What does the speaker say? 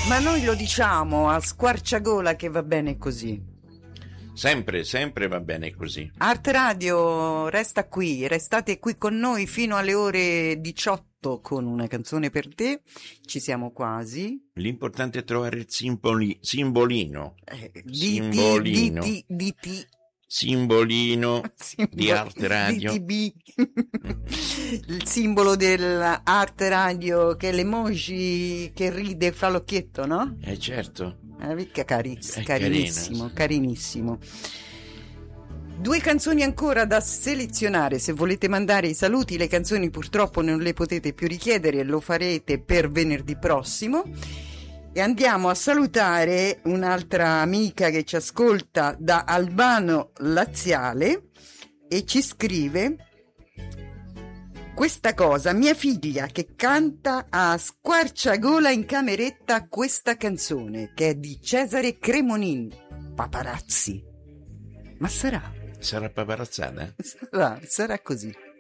Ma noi lo diciamo a squarciagola che va bene così. Sempre, sempre va bene così. Arte Radio resta qui, restate qui con noi fino alle ore 18 con una canzone per te. Ci siamo quasi. L'importante è trovare il simbolino. Simbolino Di Arte Radio. DTB. Il simbolo dell'Arte Radio, che è l'emoji che ride fa l'occhietto, no? Certo. Carinissimo, carinissimo. 2 canzoni ancora da selezionare. Se volete mandare i saluti, le canzoni purtroppo non le potete più richiedere, lo farete per venerdì prossimo. E andiamo a salutare un'altra amica che ci ascolta da Albano Laziale e ci scrive questa cosa: mia figlia che canta a squarciagola in cameretta questa canzone che è di Cesare Cremonini, Paparazzi. Ma sarà Sarà paparazzata? sarà così.